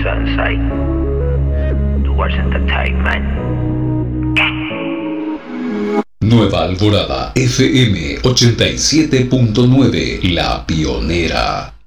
Kansai. Towards Entertainment. Nueva Alborada FM 87.9, La Pionera.